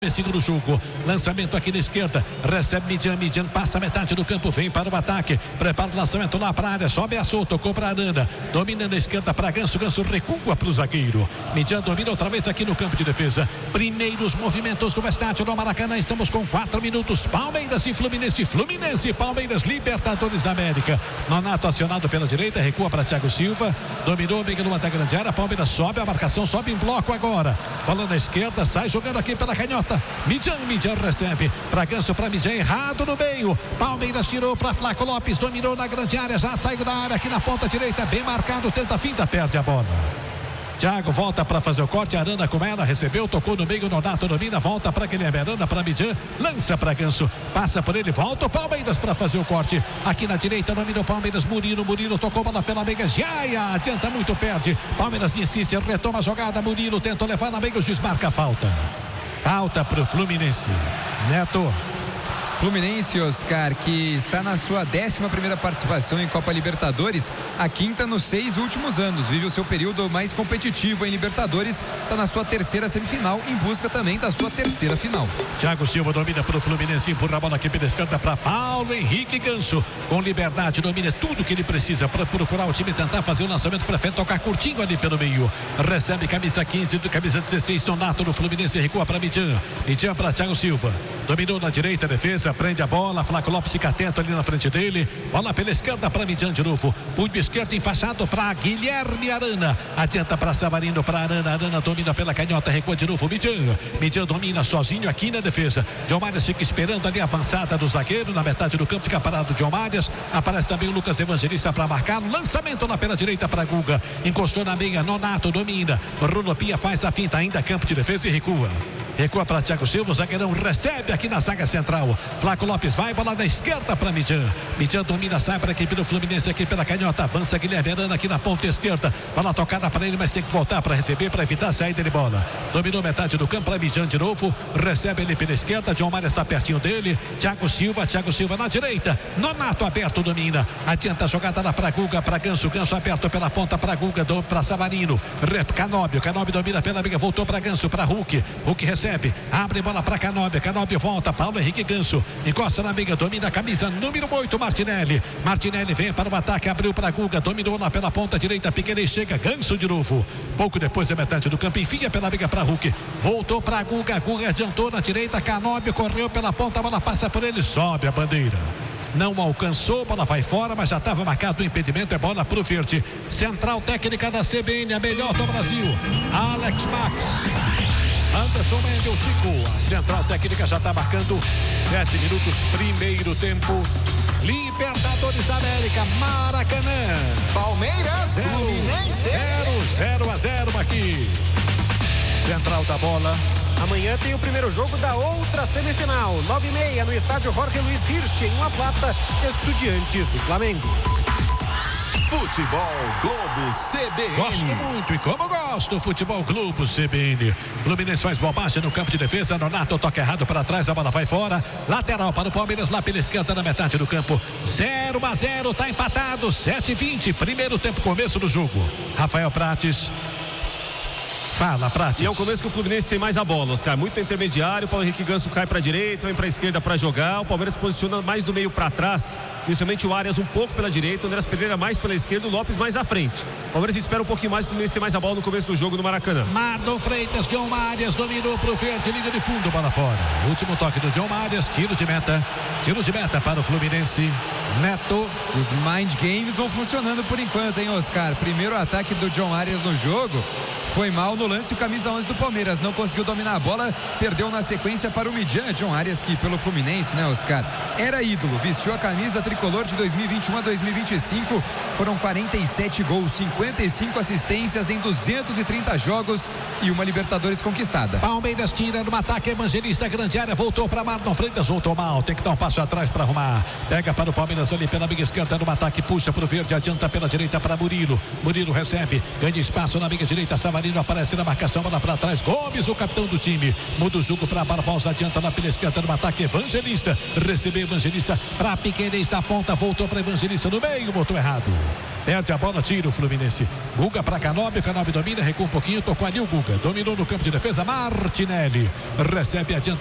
Segundo jogo, lançamento aqui na esquerda, recebe Midian passa a metade do campo, vem para o ataque, prepara o lançamento lá para a área, sobe a solta, tocou para Arana, domina na esquerda para Ganso recua para o zagueiro, Midian domina outra vez aqui no campo de defesa, primeiros movimentos do estádio do Maracanã, estamos com 4 minutos, Palmeiras e Fluminense, Palmeiras, Libertadores da América, Nonato acionado pela direita, recua para Thiago Silva, dominou, Miguel no ataque grande área, Palmeiras sobe a marcação, sobe em bloco agora, bola na esquerda, sai jogando aqui pela canhota, Midian recebe para Ganso, para Midian, errado no meio, Palmeiras tirou para Flaco Lopes, dominou na grande área, já saiu da área aqui na ponta direita, bem marcado, tenta a finta, perde a bola. Thiago volta para fazer o corte, Arana com ela, recebeu, tocou no meio, Nonato domina, volta para Guilherme Arana, para Midian, lança para Ganso, passa por ele, volta o Palmeiras para fazer o corte, aqui na direita, domina o Palmeiras, Murilo tocou bola pela meia, Jaia, adianta muito, perde, Palmeiras insiste, retoma a jogada, Murilo tentou levar na meia, o juiz marca a falta. Falta para o Fluminense. Neto. Fluminense, Oscar, que está na sua 11ª participação em Copa Libertadores, a 5ª nos 6 últimos anos, vive o seu período mais competitivo em Libertadores, está na sua 3ª semifinal, em busca também da sua 3ª final. Thiago Silva domina para o Fluminense, empurra a bola aqui pela esquerda para Paulo Henrique Ganso, com liberdade, domina tudo que ele precisa para procurar o time, tentar fazer o lançamento, prefere tocar curtinho ali pelo meio, recebe camisa 15, camisa 16, Nonato no Fluminense, recua para Midian para Thiago Silva, dominou na direita, defesa, prende a bola, Flaco Lopes fica atento ali na frente dele, bola pela esquerda para Midian de novo, punho esquerdo enfaixado para Guilherme Arana, adianta para Savarino, para Arana domina pela canhota, recua de novo Midian domina sozinho aqui na defesa, John Marias fica esperando ali a avançada do zagueiro, na metade do campo fica parado John Marias, aparece também o Lucas Evangelista para marcar, lançamento lá pela direita para Guga, encostou na meia, Nonato domina, Rodopia faz a finta, ainda campo de defesa e recua para Thiago Silva, o zagueirão recebe aqui na zaga central, Flaco Lopes vai, bola na esquerda para Midian domina, sai para a equipe do Fluminense aqui pela canhota, avança Guilherme Arana aqui na ponta esquerda, bola tocada para ele, mas tem que voltar para receber, para evitar a saída de bola, dominou metade do campo para Midian de novo, recebe ele pela esquerda, John Maria está pertinho dele, Thiago Silva na direita, Nonato aberto, domina, adianta a jogada lá para Guga, para Ganso aberto pela ponta para Guga, para Savarino, Canóbio domina pela briga, voltou para Ganso, para Hulk recebe, abre bola para Canóbio volta, Paulo Henrique Ganso, encosta na meia, domina a camisa número 8, Martinelli vem para o ataque, abriu para Guga, dominou lá pela ponta direita, Piquerez chega, Ganso de novo, pouco depois da metade do campo, enfia pela briga para Hulk, voltou para Guga adiantou na direita, Canóbio correu pela ponta, a bola passa por ele, sobe a bandeira. Não alcançou, bola vai fora, mas já estava marcado o impedimento, é bola pro verde. Central técnica da CBN, a melhor do Brasil, Alex Max, Anderson Mendel, Chico, a central técnica já está marcando 7 minutos, primeiro tempo, Libertadores da América, Maracanã, Palmeiras, Fluminense, 0-0 aqui, central da bola. Amanhã tem o primeiro jogo da outra semifinal, 9h30 no estádio Jorge Luiz Hirsch, em La Plata, Estudiantes e Flamengo. Futebol Globo CBN. Gosto muito, e como gosto, Futebol Globo CBN. Fluminense faz bobagem no campo de defesa, Nonato toca errado para trás, a bola vai fora, lateral para o Palmeiras, lá pela esquerda na metade do campo, 0-0, tá empatado, 7h20, primeiro tempo, começo do jogo. Rafael Prates. Fala, Prates. E é um começo que o Fluminense tem mais a bola, Oscar, muito intermediário, o Paulo Henrique Ganso cai para a direita, vem para a esquerda para jogar, o Palmeiras se posiciona mais do meio para trás, principalmente o Arias um pouco pela direita, o Andrés Pereira mais pela esquerda, o Lopes mais à frente. O Palmeiras espera um pouquinho mais, o Fluminense tem mais a bola no começo do jogo no Maracanã. Marlon Freitas, John Marias dominou pro verde, linha de fundo, bola fora. Último toque do John Marias, tiro de meta para o Fluminense. Neto. Os mind games vão funcionando por enquanto, hein, Oscar? Primeiro ataque do John Arias no jogo. Foi mal no lance, o camisa 11 do Palmeiras não conseguiu dominar a bola, perdeu na sequência para o Midian. John Arias, que pelo Fluminense, né, Oscar, era ídolo, vestiu a camisa tricolor de 2021 a 2025, foram 47 gols, 55 assistências em 230 jogos e uma Libertadores conquistada. Palmeiras tira no ataque, Evangelista, grande área, voltou para Marlon Freitas, voltou mal, tem que dar um passo atrás para arrumar, pega para o Palmeiras ali pela meia esquerda no ataque, puxa para o verde, adianta pela direita para Murilo recebe, ganha espaço na meia direita, Savarino aparece na marcação, bola para trás, Gomes, o capitão do time, muda o jogo para Barbosa, adianta na pela esquerda no ataque, Evangelista, recebeu Evangelista para Piquerez da ponta, voltou para Evangelista no meio, botou errado. Perde a bola, tira o Fluminense. Guga para Canóbio domina, recua um pouquinho, tocou ali o Guga. Dominou no campo de defesa, Martinelli. Recebe, adianta.